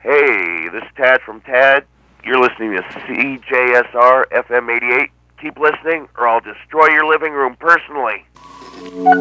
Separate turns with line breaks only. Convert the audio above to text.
Hey, this is Tad from Tad. You're listening to CJSR FM 88. Keep listening, or I'll destroy your living room personally.